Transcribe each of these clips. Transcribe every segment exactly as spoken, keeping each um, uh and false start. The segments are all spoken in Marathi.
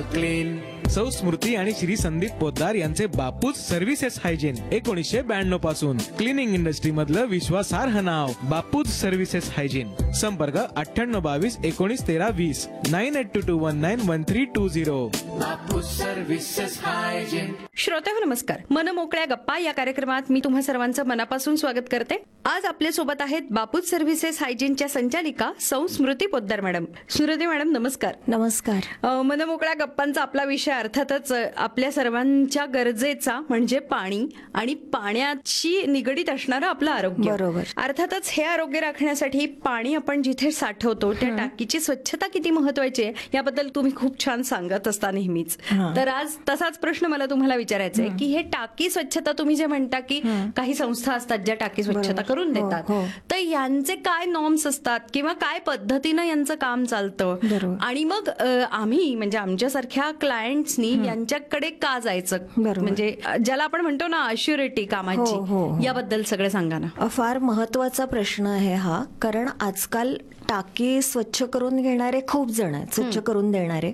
क्लीन. सौ स्मृती आणि श्री संदीप पोद्दार यांचे बापूज सर्व्हिसेस हायजीन एकोणीसशे ब्याण्णव पासून क्लिनिंग इंडस्ट्री मधलं विश्वासार्ह नाव बापूज सर्व्हिसेस हायजीन. संपर्क अठ्ठ्याण्णव बावीस एकोणीस तेरा वीस nine eight to to one nine one three to zero. बापूज services hygiene. श्रोते हो नमस्कार. मन मोकळ्या गप्पा या कार्यक्रमात मी तुम्हा सर्वांचं मनापासून स्वागत करते. आज आपल्या सोबत आहेत बापूज सर्व्हिसेस हायजीनच्या संचालिका सौ स्मृती पोद्दार मॅडम. स्मृती मॅडम नमस्कार. नमस्कार. अ, मन मोकळ्या गप्पांचा आपला विषय अर्थातच अ, आपल्या सर्वांच्या गरजेचा म्हणजे पाणी आणि पाण्याशी निगडीत असणारं आपलं आरोग्य. बरोबर. अर्थातच हे आरोग्य राखण्यासाठी पाणी आपण जिथे साठवतो त्या टाकीची स्वच्छता किती महत्वाची आहे याबद्दल तुम्ही खूप छान सांगत असता नेहमीच. तर आज तसाच प्रश्न मला तुम्हाला विचारायचा आहे की हे टाकी स्वच्छता तुम्ही जे म्हणता की काही संस्था असतात ज्या टाकी स्वच्छता करून देतात, हो, हो. तर यांचे काय नॉर्म्स असतात किंवा काय पद्धतीनं यांचं काम चालतं बरोबर. आणि मग अ, आम्ही म्हणजे आमच्यासारख्या क्लायंट्सनी यांच्याकडे का जायचं, बरोबर. म्हणजे अ, ज्याला आपण म्हणतो ना अश्युरिटी हो, हो, कामाची, हो. याबद्दल सगळं सांगा ना. अ, फार महत्वाचा प्रश्न आहे हा, कारण आजकाल टाकी स्वच्छ करून घेणारे खूप जण आहेत, स्वच्छ करून देणारे.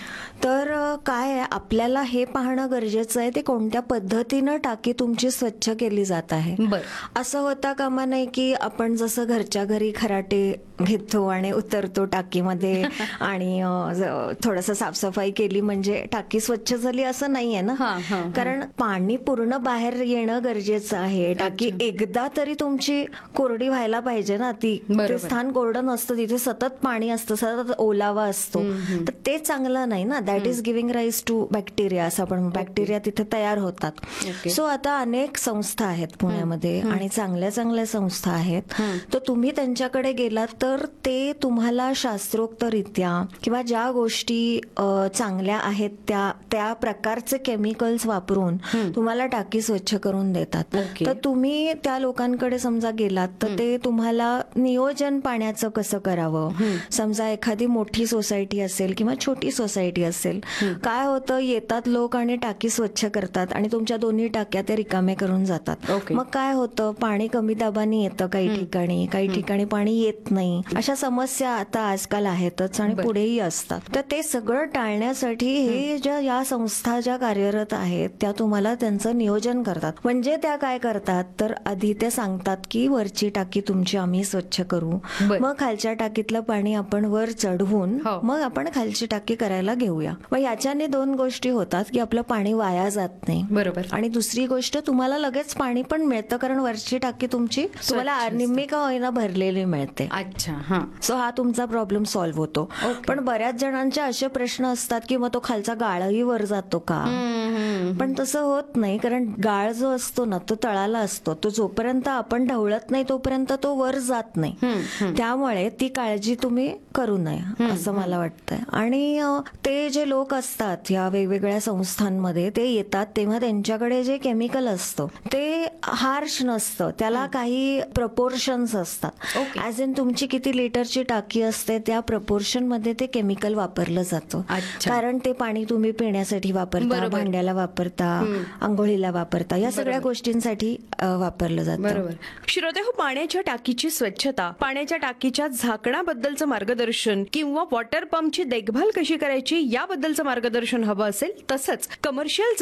तर अ, काय आहे, आपल्याला हे पाहणं गरजेचं आहे ते कोणत्या पद्धतीनं टाकी तुमची स्वच्छ केली जात आहे. बर. असं होता कामा नाही की आपण जसं घरच्या घरी खराटे घेतो आणि उतरतो टाकीमध्ये आणि थोडस साफसफाई केली म्हणजे टाकी स्वच्छ झाली असं नाहीये ना. हा, हा, हा. कारण पाणी पूर्ण बाहेर येणं गरजेचं आहे. टाकी एकदा तरी तुमची कोरडी व्हायला पाहिजे ना. ती बरोबर. ते स्थान कोरडं नसतं, तिथे सतत पाणी असतं, सतत ओलावा असतो, तर ते चांगलं नाही ना. That is giving rise to bacteria. असं आपण बॅक्टेरिया तिथे तयार होतात. Okay. सो आता अनेक संस्था आहेत पुण्यामध्ये आणि चांगल्या चांगल्या संस्था आहेत. तर तुम्ही त्यांच्याकडे गेलात तर ते तुम्हाला शास्त्रोक्तरित्या किंवा ज्या गोष्टी अ, चांगल्या आहेत त्या त्या प्रकारचे केमिकल्स वापरून तुम्हाला टाकी स्वच्छ करून देतात. Okay. तर तुम्ही त्या लोकांकडे समजा गेलात तर ते तुम्हाला नियोजन पाण्याचं कसं करावं, समजा एखादी मोठी सोसायटी असेल किंवा छोटी सोसायटी असेल, काय होतं, येतात लोक आणि टाकी स्वच्छ करतात आणि तुमच्या दोन्ही टाक्या ते रिकामे करून जातात. Okay. मग काय होतं, पाणी कमी दाबाने येतं काही ठिकाणी, काही ठिकाणी पाणी येत नाही. अशा समस्या आता आजकाल आहेतच आणि पुढेही असतात. तर ते सगळं टाळण्यासाठी हे ज्या या संस्था ज्या कार्यरत आहेत त्या तुम्हाला त्यांचं नियोजन करतात. म्हणजे त्या काय करतात, तर आधी ते सांगतात की वरची टाकी तुमची आम्ही स्वच्छ करू, बर. मग खालच्या टाकीतलं पाणी आपण वर चढवून हो. मग आपण खालची टाकी करायला घेऊया. मग याच्याने दोन गोष्टी होतात की आपलं पाणी वाया जात नाही. बरोबर. आणि दुसरी गोष्ट, तुम्हाला लगेच पाणी पण मिळतं कारण वरची टाकी तुमची तुम्हाला स्वच्छ निम्मी का होईना भरलेली मिळते. अच्छा. हा. सो हा तुमचा प्रॉब्लेम सॉल्व्ह होतो. Okay. पण बऱ्याच जणांचे असे प्रश्न असतात की मग तो खालचा गाळही वर जातो का. पण तसं होत नाही, कारण गाळ जो असतो ना तो तळाला असतो. तो जोपर्यंत आपण ढवळत नाही तोपर्यंत तो वर जात नाही. त्यामुळे ती काळजी तुम्ही करू नये असं मला वाटतंय. आणि अ, ते जे लोक असतात या वेगवेगळ्या संस्थांमध्ये ते येतात तेव्हा त्यांच्याकडे जे केमिकल असतं ते हार्श नसतं, त्याला काही प्रपोर्शन्स असतात. Okay. ऍज इन तुमची किती लिटरची टाकी असते त्या प्रपोर्शन मध्ये ते केमिकल वापरलं जातं. अच्छा. कारण ते पाणी तुम्ही पिण्यासाठी वापरता, बरोबर. भांड्याला वापरता, आंघोळीला वापरता, या सगळ्या गोष्टींसाठी अ, वापरलं जातं. बरोबर. श्रोते हो, पाण्याच्या टाकीची स्वच्छता, पाण्याच्या टाकीच्या झाकणाबद्दलचं मार्गदर्शन किंवा वॉटर पंपची देखभाल कशी करायची याबद्दलचं मार्गदर्शन हवं असेल, तसंच कमर्शियल